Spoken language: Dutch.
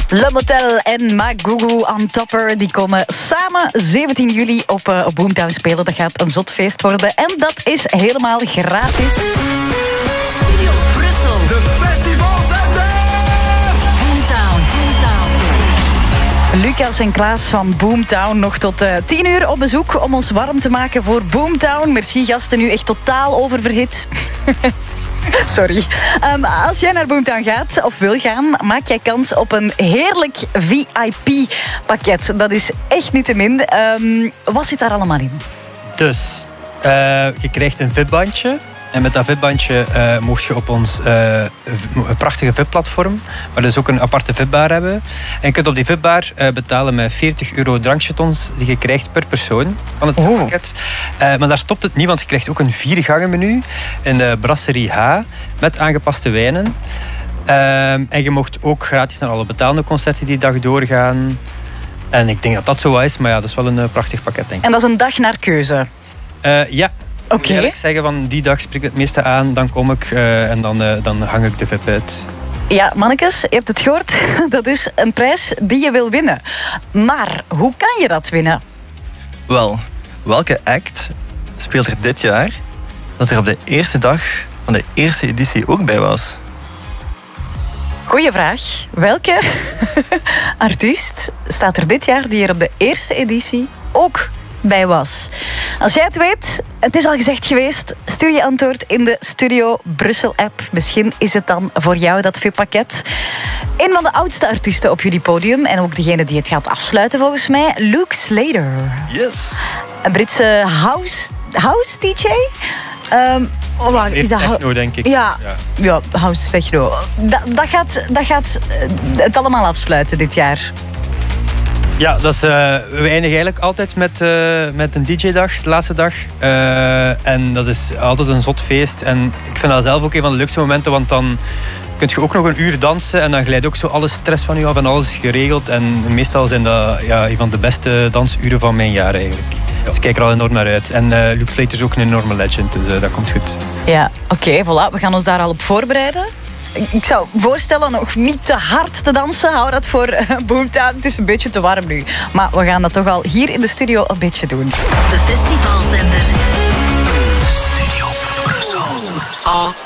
Le Motel en Magugu on Topper die komen samen 17 juli op Boomtown spelen. Dat gaat een zot feest worden en dat is helemaal gratis. Studio Brussel. De festivalzender! Boomtown. Lucas en Klaas van Boomtown nog tot 10 uur op bezoek om ons warm te maken voor Boomtown. Merci gasten, nu echt totaal oververhit. Sorry. Als jij naar Boomtown gaat of wil gaan, maak jij kans op een heerlijk VIP-pakket. Dat is echt niet te min. Wat zit daar allemaal in? Dus, je krijgt een VIP-bandje. En met dat VIP-bandje mocht je op ons een prachtige VIP-platform, waar dus ook een aparte VIP-bar hebben. En je kunt op die VIP-bar betalen met €40 drankjetons die je krijgt per persoon van het pakket. Maar daar stopt het niet, want je krijgt ook een 4-gangen-menu in de Brasserie H met aangepaste wijnen. En je mocht ook gratis naar alle betalende concerten die dag doorgaan. En ik denk dat dat zo is, maar ja, dat is wel een prachtig pakket, denk ik. En dat is een dag naar keuze? Ja. Oké. Ik zeggen van die dag spreek ik het meeste aan, dan kom ik en dan hang ik de VIP uit. Ja, mannekes, je hebt het gehoord. Dat is een prijs die je wil winnen. Maar hoe kan je dat winnen? Wel, welke act speelt er dit jaar dat er op de eerste dag van de eerste editie ook bij was? Goeie vraag. Welke artiest staat er dit jaar die er op de eerste editie ook bij was? Als jij het weet, het is al gezegd geweest, stuur je antwoord in de Studio Brussel app. Misschien is het dan voor jou dat VIP-pakket. Een van de oudste artiesten op jullie podium en ook degene die het gaat afsluiten volgens mij, Luke Slater. Yes. Een Britse house DJ. Is dat techno, denk ik. Ja, house techno. Dat gaat het allemaal afsluiten dit jaar. Ja, we eindigen eigenlijk altijd met een DJ-dag, de laatste dag. En dat is altijd een zot feest. En ik vind dat zelf ook een van de leukste momenten, want dan kun je ook nog een uur dansen en dan glijdt ook zo alle stress van je af en alles is geregeld. En meestal zijn dat een van de beste dansuren van mijn jaar eigenlijk. Ja. Dus ik kijk er al enorm naar uit. En Luke Slater is ook een enorme legend, dus dat komt goed. Ja, oké, voilà. We gaan ons daar al op voorbereiden. Ik zou voorstellen nog niet te hard te dansen. Hou dat voor Boomtown. Het is een beetje te warm nu. Maar we gaan dat toch al hier in de studio een beetje doen. De festivalzender. Studio Brussel.